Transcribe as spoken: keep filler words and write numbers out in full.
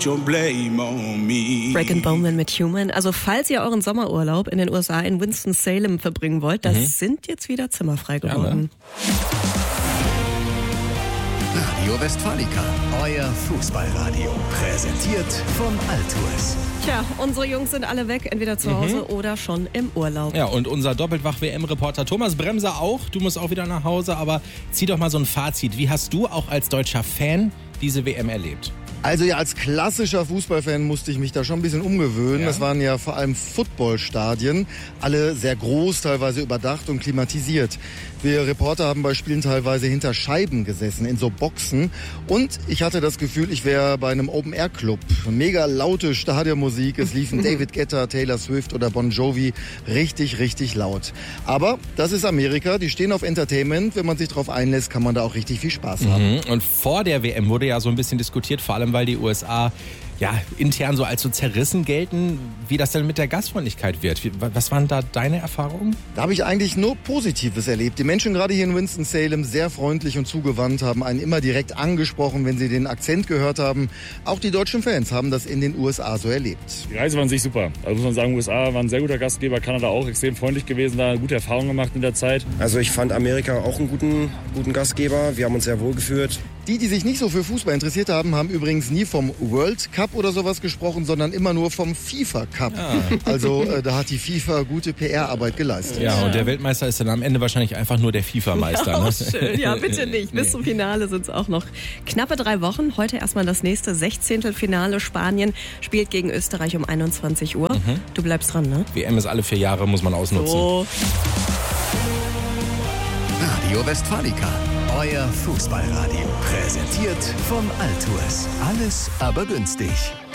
Breaking Bowman mit Human. Also falls ihr euren Sommerurlaub in den U S A in Winston-Salem verbringen wollt, das mhm. sind jetzt wieder Zimmer frei geworden. Ja, ne? Radio Westfalica, euer Fußballradio. Präsentiert von Altours. Tja, unsere Jungs sind alle weg, entweder zu Hause mhm. oder schon im Urlaub. Ja, und unser Doppeltwach-W M-Reporter Thomas Bremser auch. Du musst auch wieder nach Hause, aber zieh doch mal so ein Fazit. Wie hast du auch als deutscher Fan diese W M erlebt? Also ja, als klassischer Fußballfan musste ich mich da schon ein bisschen umgewöhnen. Ja. Das waren ja vor allem Footballstadien, alle sehr groß, teilweise überdacht und klimatisiert. Wir Reporter haben bei Spielen teilweise hinter Scheiben gesessen, in so Boxen. Und ich hatte das Gefühl, ich wäre bei einem Open-Air-Club. Mega laute Stadionmusik, es liefen David Guetta, Taylor Swift oder Bon Jovi richtig, richtig laut. Aber das ist Amerika, die stehen auf Entertainment. Wenn man sich darauf einlässt, kann man da auch richtig viel Spaß haben. Mhm. Und vor der W M wurde ja so ein bisschen diskutiert, vor allem weil die U S A ja intern so als so zerrissen gelten, wie das denn mit der Gastfreundlichkeit wird. Wie, was waren da deine Erfahrungen? Da habe ich eigentlich nur Positives erlebt. Die Menschen gerade hier in Winston-Salem sehr freundlich und zugewandt, haben einen immer direkt angesprochen, wenn sie den Akzent gehört haben. Auch die deutschen Fans haben das in den U S A so erlebt. Die Reise war an sich super. Also muss man sagen, U S A war ein sehr guter Gastgeber, Kanada auch extrem freundlich gewesen, da gute Erfahrungen gemacht in der Zeit. Also ich fand Amerika auch einen guten, guten Gastgeber. Wir haben uns sehr wohl gefühlt. Die, die sich nicht so für Fußball interessiert haben, haben übrigens nie vom World Cup oder sowas gesprochen, sondern immer nur vom FIFA Cup. Ja. Also äh, da hat die FIFA gute P R-Arbeit geleistet. Ja, und der Weltmeister ist dann am Ende wahrscheinlich einfach nur der FIFA-Meister. Ja, ne? schön. Ja, bitte nicht. Bis zum Finale sind es auch noch knappe drei Wochen. Heute erstmal das nächste Sechzehntelfinale. Spanien spielt gegen Österreich um einundzwanzig Uhr. Mhm. Du bleibst dran, ne? W M ist alle vier Jahre, muss man ausnutzen. So. Radio Westfalica, euer Fußballradio. Präsentiert von Altours. Alles aber günstig.